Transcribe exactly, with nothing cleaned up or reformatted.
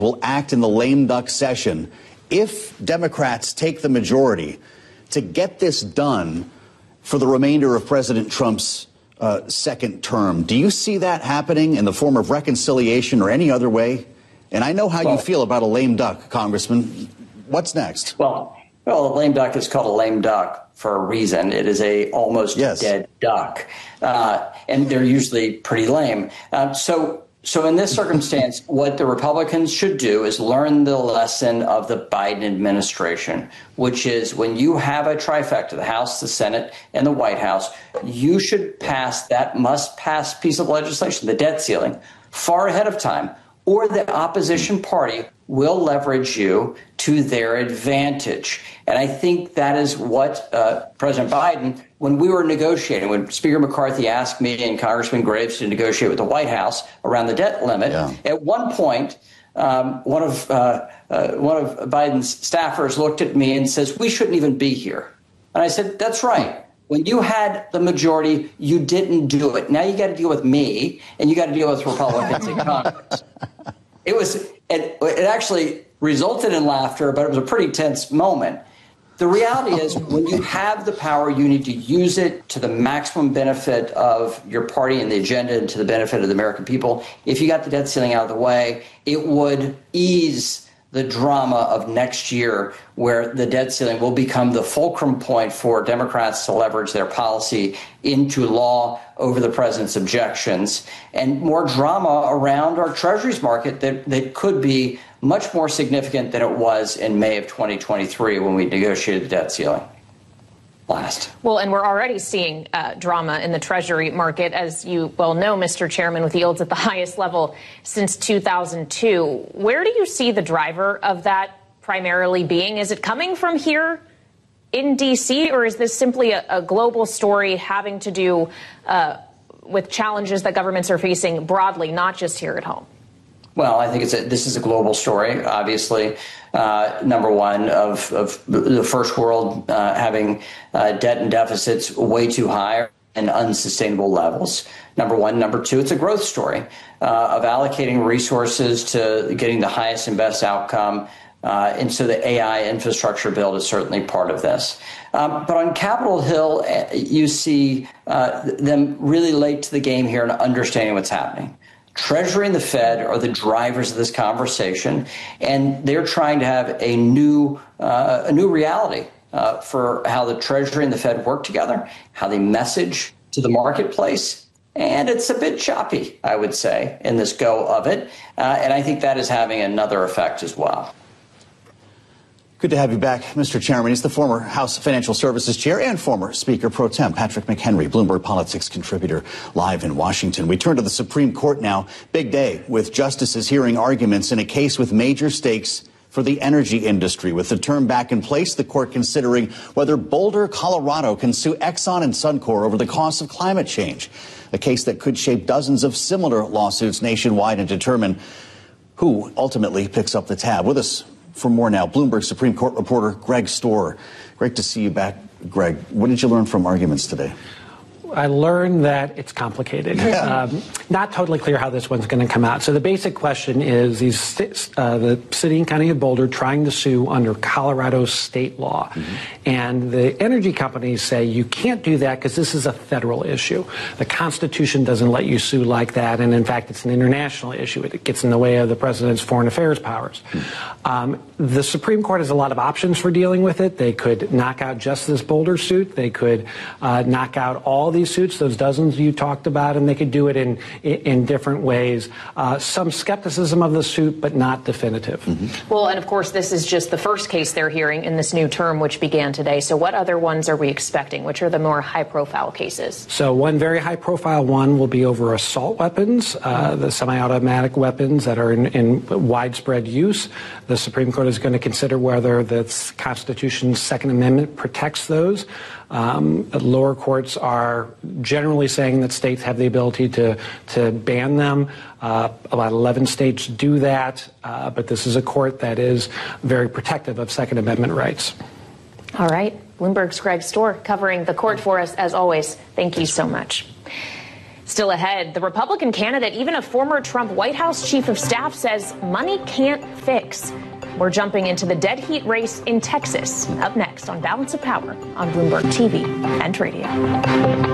will act in the lame duck session if Democrats take the majority to get this done for the remainder of President Trump's uh, second term. Do you see that happening in the form of reconciliation or any other way? And I know how well, you feel about a lame duck, Congressman. What's next? Well, well, a lame duck is called a lame duck for a reason. It is a almost yes. dead duck, uh, and they're usually pretty lame. Uh, so. So in this circumstance, what the Republicans should do is learn the lesson of the Biden administration, which is when you have a trifecta, the House, the Senate, and the White House, you should pass that must-pass piece of legislation, the debt ceiling, far ahead of time, or the opposition party will leverage you to their advantage. And I think that is what uh, President Biden, when we were negotiating, when Speaker McCarthy asked me and Congressman Graves to negotiate with the White House around the debt limit, yeah. at one point, um, one of uh, uh, one of Biden's staffers looked at me and says, "We shouldn't even be here." And I said, "That's right. When you had the majority, you didn't do it. Now you got to deal with me, and you got to deal with Republicans in Congress." It was it, it actually resulted in laughter, but it was a pretty tense moment. The reality is, when you have the power, you need to use it to the maximum benefit of your party and the agenda and to the benefit of the American people. If you got the debt ceiling out of the way, it would ease the drama of next year, where the debt ceiling will become the fulcrum point for Democrats to leverage their policy into law over the president's objections, and more drama around our treasuries market that, that could be much more significant than it was in May of twenty twenty-three when we negotiated the debt ceiling last. Well, and we're already seeing uh, drama in the Treasury market, as you well know, Mister Chairman, with yields at the highest level since two thousand two. Where do you see the driver of that primarily being? Is it coming from here in D C, or is this simply a, a global story having to do uh, with challenges that governments are facing broadly, not just here at home? Well, I think it's a, this is a global story, obviously. Uh, number one, of, of the first world uh, having uh, debt and deficits way too high and unsustainable levels. Number one. Number two, it's a growth story uh, of allocating resources to getting the highest and best outcome. Uh, and so the A I infrastructure bill is certainly part of this. Um, but on Capitol Hill, you see uh, them really late to the game here and understanding what's happening. Treasury and the Fed are the drivers of this conversation, and they're trying to have a new uh, a new reality uh, for how the Treasury and the Fed work together, how they message to the marketplace. And it's a bit choppy, I would say, in this go of it. Uh, and I think that is having another effect as well. Good to have you back, Mister Chairman. He's the former House Financial Services Chair and former Speaker Pro Tem, Patrick McHenry, Bloomberg Politics contributor, live in Washington. We turn to the Supreme Court now. Big day with justices hearing arguments in a case with major stakes for the energy industry. With the term back in place, the court considering whether Boulder, Colorado can sue Exxon and Suncor over the cost of climate change, a case that could shape dozens of similar lawsuits nationwide and determine who ultimately picks up the tab. With us for more now, Bloomberg Supreme Court reporter Greg Stohr. Great to see you back, Greg. What did you learn from arguments today? I learned that it's complicated. Yeah. Um, not totally clear how this one's going to come out. So the basic question is these, uh, the city and county of Boulder trying to sue under Colorado state law. Mm-hmm. And the energy companies say you can't do that because this is a federal issue. The Constitution doesn't let you sue like that. And in fact, it's an international issue. It gets in the way of the president's foreign affairs powers. Mm-hmm. Um, the Supreme Court has a lot of options for dealing with it. They could knock out just this Boulder suit. They could uh, knock out all these suits, those dozens you talked about, and they could do it in in, in different ways. Uh, some skepticism of the suit, but not definitive. Mm-hmm. Well, and of course, this is just the first case they're hearing in this new term, which began today. So what other ones are we expecting? Which are the more high-profile cases? So one very high-profile one will be over assault weapons, uh, the semi-automatic weapons that are in, in widespread use. The Supreme Court is going to consider whether the Constitution's Second Amendment protects those. Um, lower courts are generally saying that states have the ability to, to ban them. Uh, about eleven states do that, uh, but this is a court that is very protective of Second Amendment rights. All right. Bloomberg's Greg Stohr covering the court for us, as always. Thank you so much. Still ahead, the Republican candidate, even a former Trump White House chief of staff, says money can't fix. We're jumping into the dead heat race in Texas. Up next on Balance of Power on Bloomberg T V and Radio.